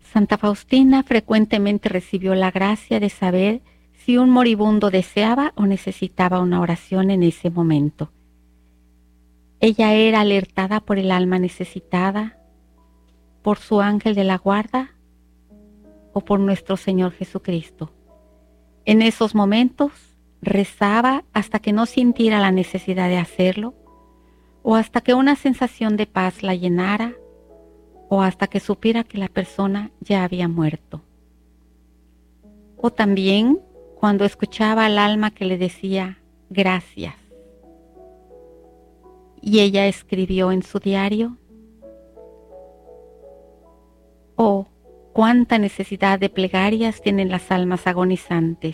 Santa Faustina frecuentemente recibió la gracia de saber si un moribundo deseaba o necesitaba una oración en ese momento. Ella era alertada por el alma necesitada, por su ángel de la guarda o por nuestro Señor Jesucristo. En esos momentos rezaba hasta que no sintiera la necesidad de hacerlo, o hasta que una sensación de paz la llenara, o hasta que supiera que la persona ya había muerto. O también cuando escuchaba al alma que le decía gracias. Y ella escribió en su diario: oh, cuánta necesidad de plegarias tienen las almas agonizantes.